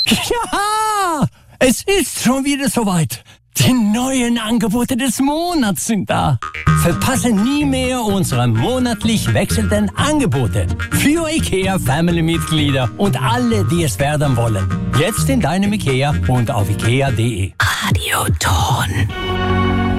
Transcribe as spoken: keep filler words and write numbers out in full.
Ja, es ist schon wieder soweit. Die neuen Angebote des Monats sind da. Verpasse nie mehr unsere monatlich wechselnden Angebote für IKEA-Family-Mitglieder und alle, die es werden wollen. Jetzt in deinem IKEA und auf ikea punkt de. Radioton.